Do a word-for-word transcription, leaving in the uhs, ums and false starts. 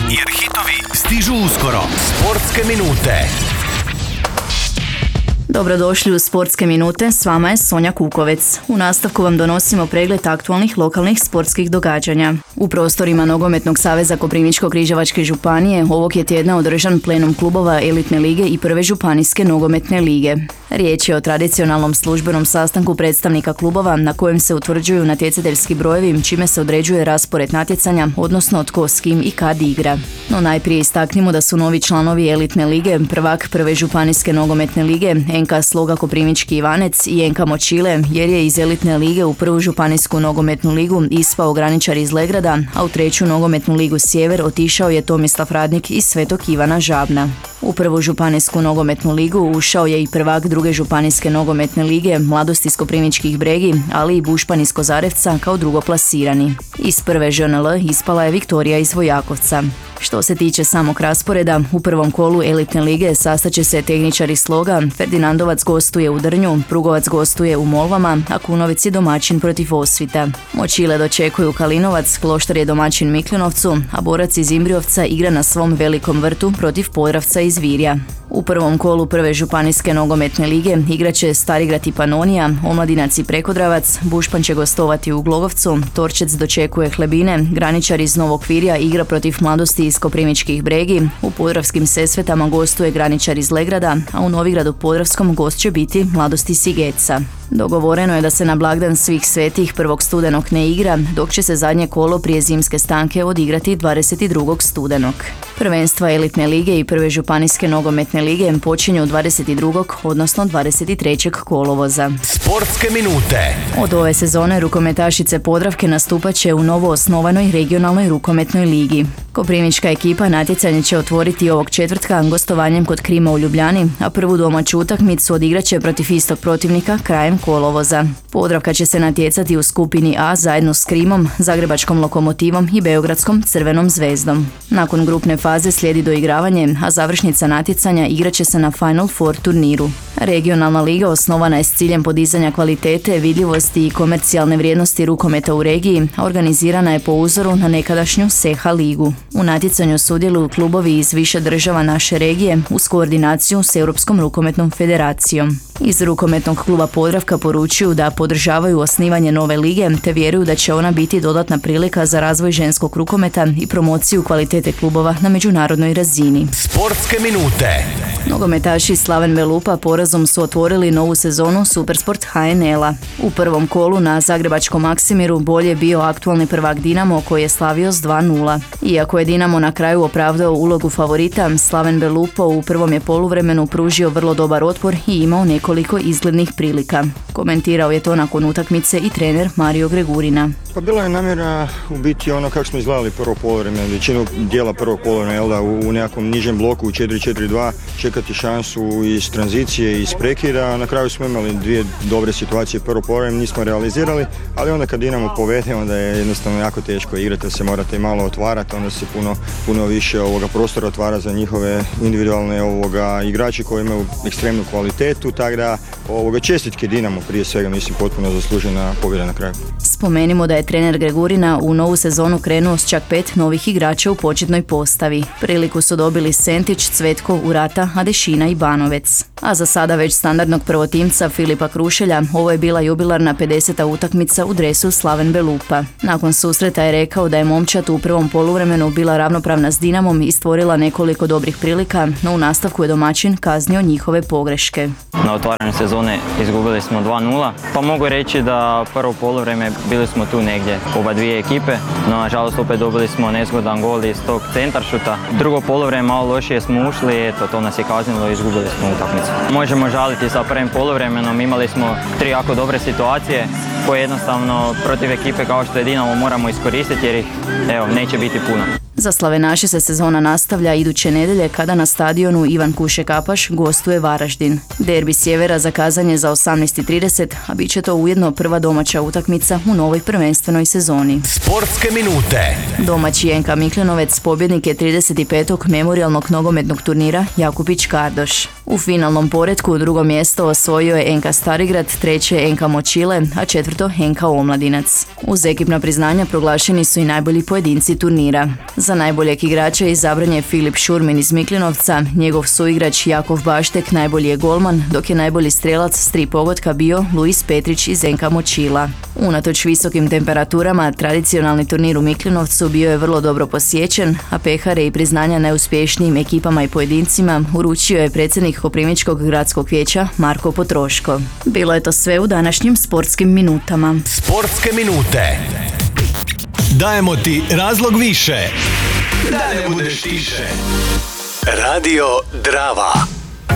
jer hitovi stižu uskoro. Sportske minute. Dobrodošli u Sportske minute, s vama je Sonja Kukovec. U nastavku vam donosimo pregled aktualnih lokalnih sportskih događanja. U prostorima Nogometnog saveza Koprivničko-križevačke županije ovog je tjedna održan plenum klubova elitne lige i prve županijske nogometne lige. Riječ je o tradicionalnom službenom sastanku predstavnika klubova na kojem se utvrđuju natjecateljski brojevi, čime se određuje raspored natjecanja, odnosno tko s kim i kad igra. No najprije istaknimo da su novi članovi elitne lige, prvak prve županijske nogometne lige, en ka Sloga Koprivnički Ivanec i en ka Močile, jer je iz elitne lige u prvu županijsku nogometnu ligu ispao graničar iz Legrada, a u treću nogometnu ligu Sjever otišao je Tomislav Radnik iz Svetog Ivana Žabna. U prvu županijsku nogometnu ligu ušao je i prvak druge županijske nogometne lige, Mladost iz Koprivničkih Bregi, ali i Bušpan iz Kozarevca kao drugoplasirani. Iz prve ž en el ispala je Viktorija iz Vojakovca. Što se tiče samog rasporeda, u prvom kolu elitne lige sastaće se tehničar iz Sloga, Ferdinandovac gostuje u Drnju, Prugovac gostuje u Molvama, a Kunovec je domaćin protiv Osvita. Močile dočekuju Kalinovac, Kloštar je domaćin Miklinovcu, a Borac iz Imbriovca igra na svom velikom vrtu protiv Podravca iz Virja. U prvom kolu prve županijske nogometne lige igraće Starigrad i Panonija, Omladinac i Prekodravac, Bušpan će gostovati u Glogovcu, Torčec dočekuje Hlebine, graničar iz Novog Virja igra protiv Mladosti iz Koprivničkih Bregi, u Podravskim Sesvetama gostuje graničar iz Legrada, a u Novigradu Podravskom gost će biti Mladost iz Sigeca. Dogovoreno je da se na blagdan Svih svetih prvog studenog ne igra, dok će se zadnje kolo prije zimske stanke odigrati dvadeset drugog studenog. Prvenstva elitne lige i prve županijske nogometne lige počinju dvadeset drugog odnosno dvadeset trećeg kolovoza. Sportske minute. Od ove sezone rukometašice Podravke nastupat će u novo osnovanoj regionalnoj rukometnoj ligi. Koprivnička ekipa natjecanje će otvoriti ovog četvrtka gostovanjem kod Krima u Ljubljani, a prvu domaću utakmicu odigraće protiv istog protivnika krajem kolovoza. Podravka će se natjecati u skupini A zajedno s Krimom, Zagrebačkom Lokomotivom i Beogradskom Crvenom zvezdom. Nakon grupne faze slijedi doigravanje, a završnica natjecanja igraće se na Final Four turniru. Regionalna liga osnovana je s ciljem podizanja kvalitete, vidljivosti i komercijalne vrijednosti rukometa u regiji, a organizirana je po uzoru na nekadašnju S E H A ligu. U natjecanju sudjeluju klubovi iz više država naše regije uz koordinaciju s Europskom rukometnom federacijom. Iz rukometnog kluba Podravka poručuju da podržavaju osnivanje nove lige te vjeruju da će ona biti dodatna prilika za razvoj ženskog rukometa i promociju kvalitete klubova na međunarodnoj razini. Sportske minute. Nogometaši Slaven Belupa porazom su otvorili novu sezonu Supersport ha en el-a. U prvom kolu na zagrebačkom Maksimiru bolje je bio aktualni prvak Dinamo koji je slavio s dva nula. Iako je Dinamo na kraju opravdao ulogu favorita, Slaven Belupo u prvom je poluvremenu pružio vrlo dobar otpor i imao nekoliko izglednih prilika. Komentirao je to nakon utakmice i trener Mario Gregurina. Pa bila je namjera u biti ono kako smo izgledali prvo poluvreme, većinu dijela prvog poluvremena u, u nekakvom nižem bloku u četiri četiri dva, čekati šansu iz tranzicije i iz prekida. Na kraju smo imali dvije dobre situacije prvo poluvreme, nismo realizirali, ali onda kad Dinamo povede, onda je jednostavno jako teško igrati, da se morate malo otvarati, onda se puno, puno više ovoga prostora otvara za njihove individualne ovoga igrači koji imaju ekstremnu kvalitetu, tako da ovoga čestitke Dinamo prije svega, mislim, potpuno zaslužena pobjeda na kraju. Spomenimo da je trener Gregurina u novu sezonu krenuo s čak pet novih igrača u početnoj postavi. Priliku su dobili Sentić, Cvetko, Urata, Adešina i Banovec. A za sada već standardnog prvotimca Filipa Krušelja, ovo je bila jubilarna pedeseta utakmica u dresu Slaven Belupa. Nakon susreta je rekao da je momčad u prvom poluvremenu bila ravnopravna s Dinamom i stvorila nekoliko dobrih prilika, no u nastavku je domaćin kaznio njihove pogreške. Na otvaranju sezone izgubili smo dva nula, pa mogu reći da prvo poluvreme bili smo tu negdje, oba dvije ekipe, no nažalost opet dobili smo nezgodan gol iz tog centaršuta. Drugo poluvreme malo lošije smo ušli, eto to nas je kaznilo i izgubili smo utakmicu. Možemo žaliti sa prvim poluvremenom, imali smo tri jako dobre situacije koje jednostavno protiv ekipe kao što je Dinamo moramo iskoristiti jer ih evo, neće biti puno. Za Slavenaše se sezona nastavlja iduće nedjelje kada na stadionu Ivan Kuše-Kapaš gostuje Varaždin. Derbi sjevera zakazan je za osamnaest i trideset, a bit će to ujedno prva domaća utakmica u novoj prvenstvenoj sezoni. Sportske minute. Domaći en ka Miklinovec pobjednik je trideset petog memorijalnog nogometnog turnira Jakupić Kardoš. U finalnom poretku drugo mjesto osvojio je en ka Starigrad, treće en ka Močile, a četvrto en ka Omladinac. Uz ekipna priznanja proglašeni su i najbolji pojedinci turnira. Za najboljeg igrača izabran je Filip Šurmin iz Miklinovca, njegov suigrač Jakov Baštek najbolji je golman, dok je najbolji strelac s tri pogotka bio Luis Petrić iz Enka Močila. Unatoč visokim temperaturama, tradicionalni turnir u Miklinovcu bio je vrlo dobro posjećen, a pehare i priznanja najuspješnijim ekipama i pojedincima uručio je predsjednik Koprivničkog gradskog vijeća Marko Potroško. Bilo je to sve u današnjim sportskim minutama. Sportske minute. Dajemo ti razlog više da ne budeš tiše. Radio Drava.